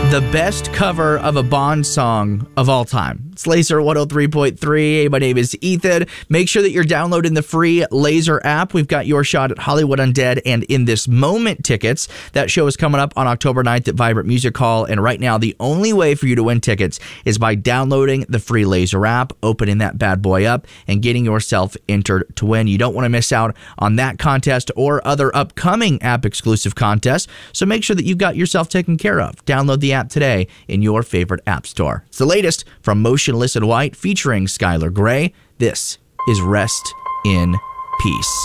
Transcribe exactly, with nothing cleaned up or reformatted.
The best cover of a Bond song of all time. It's Laser one oh three point three. Hey, my name is Ethan. Make sure that you're downloading the free Laser app. We've got your shot at Hollywood Undead and In This Moment tickets. That show is coming up on October ninth at Vibrant Music Hall. And right now, the only way for you to win tickets is by downloading the free Laser app, opening that bad boy up, and getting yourself entered to win. You don't want to miss out on that contest or other upcoming app-exclusive contests. So make sure that you've got yourself taken care of. Download the app today in your favorite app store. It's the latest from Motionless in White featuring Skylar Grey. This is Rest in Peace.